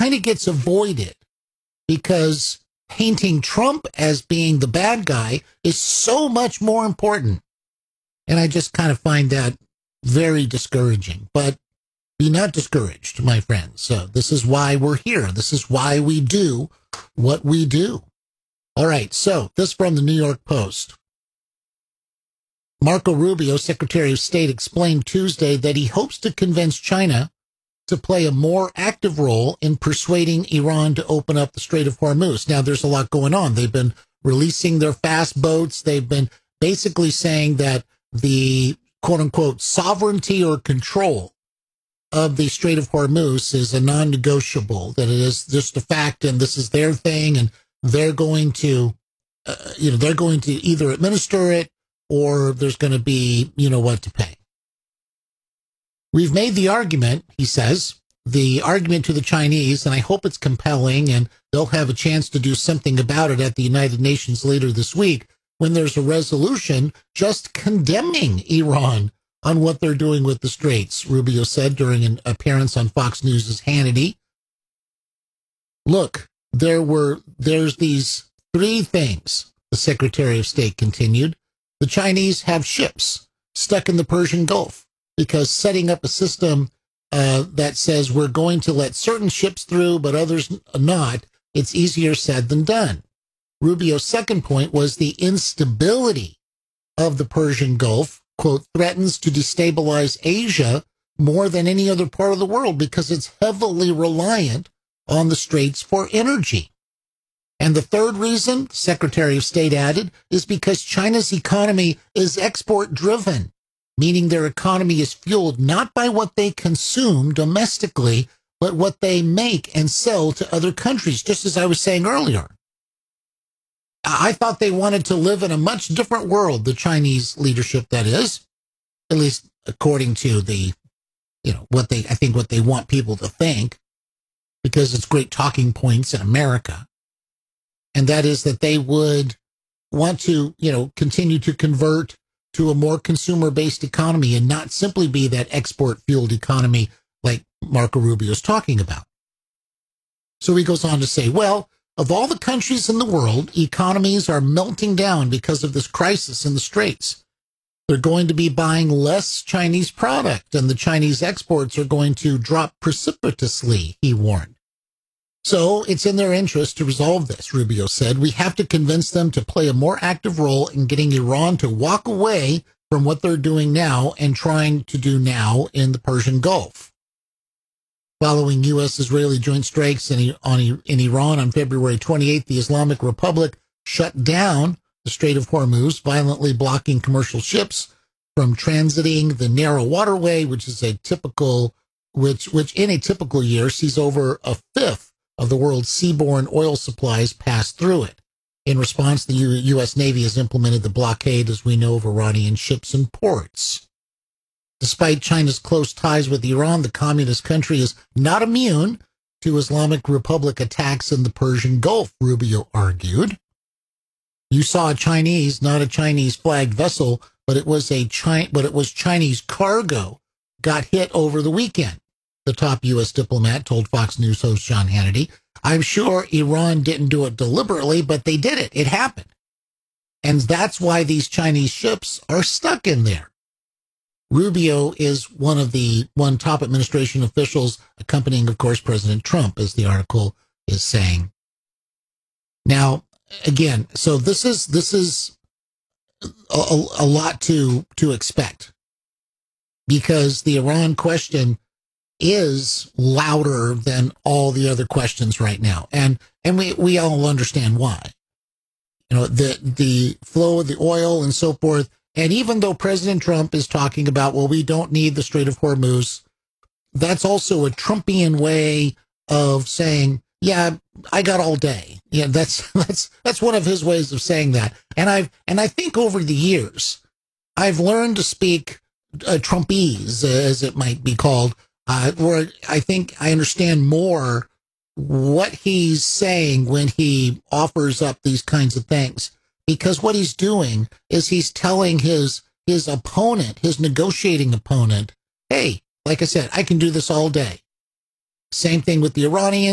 kind of gets avoided because painting Trump as being the bad guy is so much more important. And I just kind of find that very discouraging. But be not discouraged, my friends. So this is why we're here. This is why we do what we do. All right, so this from the New York Post. Marco Rubio, Secretary of State, explained Tuesday that he hopes to convince China to play a more active role in persuading Iran to open up the Strait of Hormuz. Now, there's a lot going on. They've been releasing their fast boats. They've been basically saying that the quote-unquote sovereignty or control of the Strait of Hormuz is a non-negotiable, that it is just a fact and this is their thing, and they're going to, they're going to either administer it or there's going to be, what to pay. We've made the argument, he says, the argument to the Chinese, and I hope it's compelling and they'll have a chance to do something about it at the United Nations later this week when there's a resolution just condemning Iran on what they're doing with the Straits, Rubio said during an appearance on Fox News' Hannity. Look, there's these three things, the Secretary of State continued. The Chinese have ships stuck in the Persian Gulf because setting up a system that says we're going to let certain ships through, but others not, it's easier said than done. Rubio's second point was the instability of the Persian Gulf, quote, threatens to destabilize Asia more than any other part of the world because it's heavily reliant on the Straits for energy. And the third reason, the Secretary of State added, is because China's economy is export-driven, meaning their economy is fueled not by what they consume domestically, but what they make and sell to other countries, just as I was saying earlier. I thought they wanted to live in a much different world, the Chinese leadership, that is, at least according to the, what they want people to think, because it's great talking points in America. And that is that they would want to, continue to convert to a more consumer-based economy and not simply be that export-fueled economy like Marco Rubio is talking about. So he goes on to say, well, of all the countries in the world, economies are melting down because of this crisis in the Straits. They're going to be buying less Chinese product, and the Chinese exports are going to drop precipitously, he warned. So it's in their interest to resolve this, Rubio said. We have to convince them to play a more active role in getting Iran to walk away from what they're doing now and trying to do now in the Persian Gulf. Following U.S.-Israeli joint strikes in Iran on February 28th, the Islamic Republic shut down the Strait of Hormuz, violently blocking commercial ships from transiting the narrow waterway, which in a typical year sees over a fifth of the world's seaborne oil supplies pass through it. In response, the U.S. Navy has implemented the blockade, as we know, of Iranian ships and ports. Despite China's close ties with Iran, the communist country is not immune to Islamic Republic attacks in the Persian Gulf, Rubio argued. You saw a Chinese, not a Chinese-flagged vessel, but it was Chinese cargo got hit over the weekend, the top U.S. diplomat told Fox News host John Hannity. I'm sure Iran didn't do it deliberately, but they did it. It happened. And that's why these Chinese ships are stuck in there. Rubio is one top administration officials accompanying, of course, President Trump, as the article is saying. Now, again, so this is a lot to expect, because the Iran question is louder than all the other questions right now. And we all understand why. The flow of the oil and so forth. And even though President Trump is talking about, well, we don't need the Strait of Hormuz, that's also a Trumpian way of saying, yeah, I got all day. Yeah, that's one of his ways of saying that. And I think over the years, I've learned to speak Trumpese, as it might be called, where I think I understand more what he's saying when he offers up these kinds of things. Because what he's doing is he's telling his opponent, his negotiating opponent, hey, like I said, I can do this all day. Same thing with the Iranians.